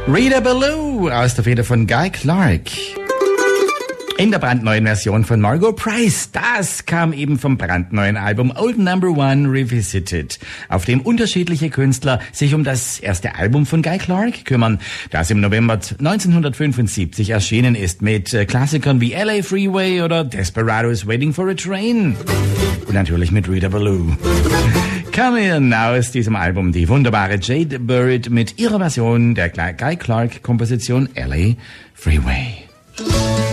Rita Ballou aus der Feder von Guy Clark. In der brandneuen Version von Margot Price. Das kam eben vom brandneuen Album Old Number One Revisited, auf dem unterschiedliche Künstler sich um das erste Album von Guy Clark kümmern, das im November 1975 erschienen ist, mit Klassikern wie LA Freeway oder Desperados Waiting for a Train. Und natürlich mit Rita Ballou. Come in aus diesem Album die wunderbare Jade Burritt mit ihrer Version der Guy Clark Komposition LA Freeway.